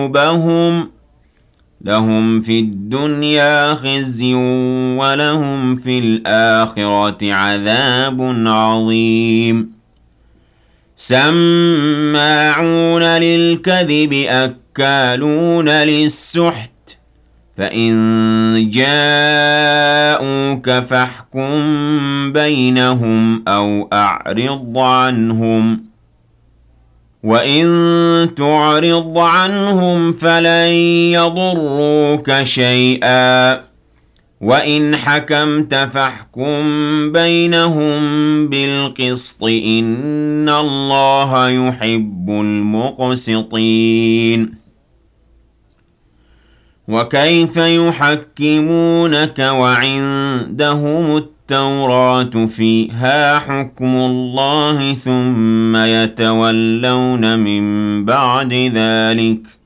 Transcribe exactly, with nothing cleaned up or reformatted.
قلوبهم لهم في الدنيا خزي ولهم في الآخرة عذاب عظيم سماعون للكذب أكالون للسحت فإن جاءوك فاحكم بينهم أو أعرض عنهم وَإِن تُعْرِضْ عَنْهُمْ فَلَن يَضُرُّوكَ شَيْئًا وَإِنْ حَكَمْتَ فَاحْكُم بَيْنَهُم بِالْقِسْطِ ۚ إِنَّ اللَّهَ يُحِبُّ الْمُقْسِطِينَ وَكَيْفَ يُحَكِّمُونَكَ وَعِندَهُمُ التَّوْرَاةُ فِيهَا حُكْمُ اللَّهِ ثُمَّ يَتَوَلَّوْنَ مِن بَعْدِ ذَلِكَ